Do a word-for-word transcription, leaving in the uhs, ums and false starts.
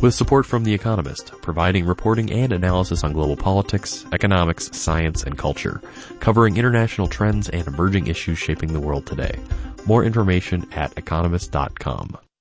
with support from The Economist, providing reporting and analysis on global politics, economics, science, and culture, covering international trends and emerging issues shaping the world today. More information at economist dot com.